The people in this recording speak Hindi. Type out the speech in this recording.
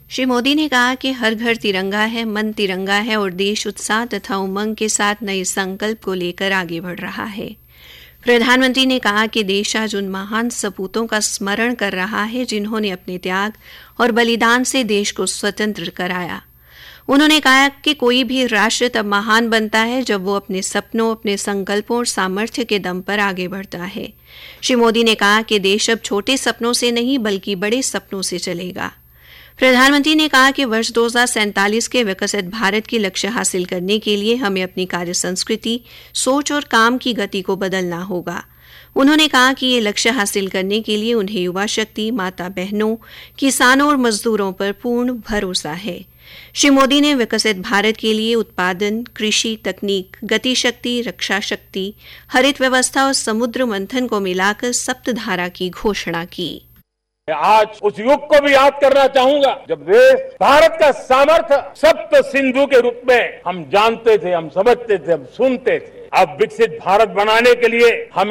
श्री मोदी ने कहा कि हर घर तिरंगा है, मन तिरंगा है और देश उत्साह तथा उमंग के साथ नए संकल्प को लेकर आगे बढ़ रहा है। प्रधानमंत्री ने कहा कि देश आज उन महान सपूतों का स्मरण कर रहा है जिन्होंने अपने त्याग और बलिदान से देश को स्वतंत्र कराया। उन्होंने कहा कि कोई भी राष्ट्र तब महान बनता है जब वो अपने सपनों, अपने संकल्पों और सामर्थ्य के दम पर आगे बढ़ता है। श्री मोदी ने कहा कि देश अब छोटे सपनों से नहीं बल्कि बड़े सपनों से चलेगा। प्रधानमंत्री ने कहा कि वर्ष 2047 के विकसित भारत के लक्ष्य हासिल करने के लिए हमें अपनी कार्य संस्कृति, सोच और काम की गति को बदलना होगा। उन्होंने कहा कि ये लक्ष्य हासिल करने के लिए उन्हें युवा शक्ति, माता बहनों, किसानों और मजदूरों पर पूर्ण भरोसा है। श्री मोदी ने विकसित भारत के लिए उत्पादन, कृषि, तकनीक, गति शक्ति, रक्षा शक्ति, हरित व्यवस्था और समुद्र मंथन को मिलाकर सप्तधारा की घोषणा की। आज उस युग को भी याद करना चाहूंगा जब देश भारत का सामर्थ्य सप्त सिंधु के रूप में हम जानते थे, हम समझते थे, हम सुनते थे। अब विकसित भारत बनाने के लिए हमें